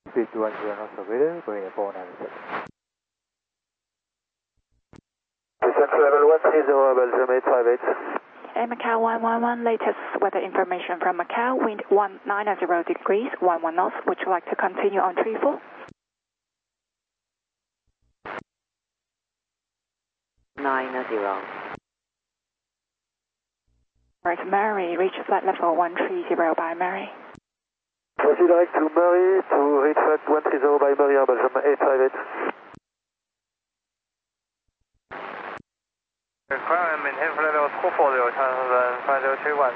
Speed 210 knots available, Korea 497. Descent level 130, Belgium 858. Macau 111, latest weather information from Macau, wind 190 degrees, 11 knots. Would you like to continue on 34? 90. Right, Mary, reach flight level 130 by Mary. Proceed direct to Murray to reach flight 130 by Murray, Belgium 858. Requirement maintain flight level 240, transfer 5031.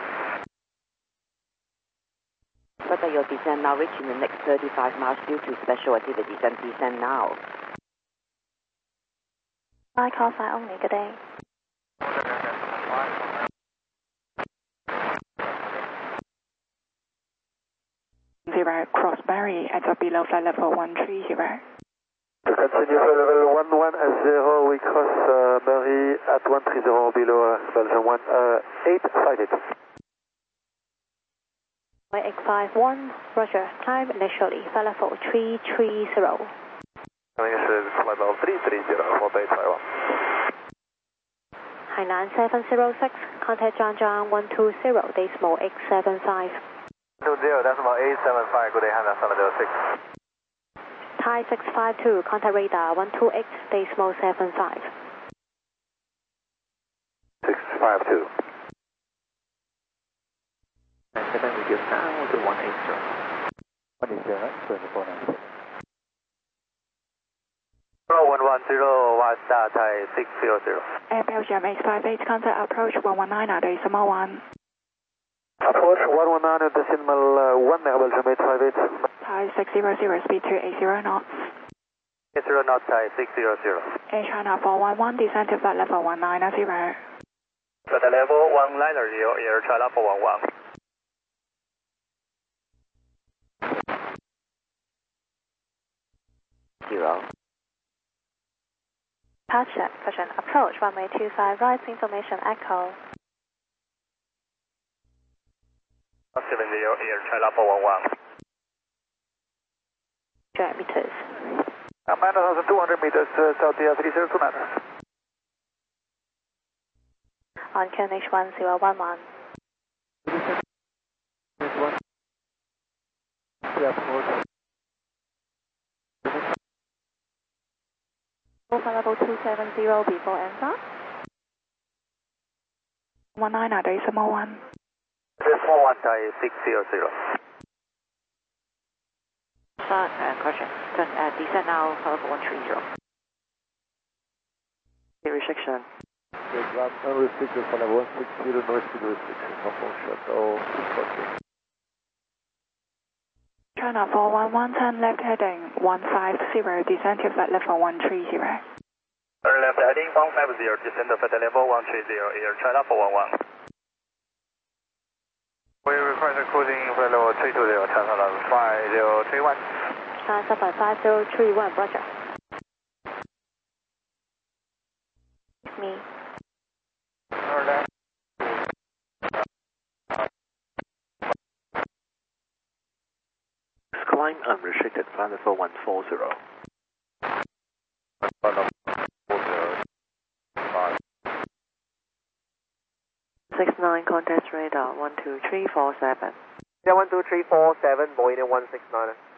But your descent now reaching the next 35 miles due to special activities and descent now. I call sign only, good day. Zero, cross Mary at or below flight level 130. To continue flight level 110, we cross Murray at 130 below Belgium 858. 851, Roger, time initially, flight level 330. 应该是 flight level 330 for base Taiwan. 海南706, contact John John 120, decimal 875. 20 decimal 875, good day, Hana 706. Thai 652, contact radar 128, decimal 75. 652. 97 reduce now to 180. 180, Korea 497. 110, watch that, Thai 600. Air Belgium 858, contact approach 119 decimal 1. Approach 119 decimal 1, Belgium 858. Thai 600, speed 280 knots. 80 knots, Thai 600. Air China 411, descent to flight level 190. Flight level 190, Air China 411. 0. Departure, question, approach runway 25, right information echo. 70, Air China 411. 200 meters. Amanda 1200 meters, South Air 3029. On QNH 1011. Flight level 270 before answer. 190 decimal 1. Decimal 1, Thai 600. Question. Descent now, flight level 130. Restriction. Ground unrestricted for level 160, no speed restriction, no phone shuttle, 640. China 411, turn left heading 150, descent to flight level 130. Turn left heading 150, descend to flight level 130, Air China 411. We request cruising flight level 320, transfer 5031. 5031, Roger. It's me. Turn left. Climb unrestricted, flight level 140. 69, contact radar 12347. Yeah, 12347, Boeing 169.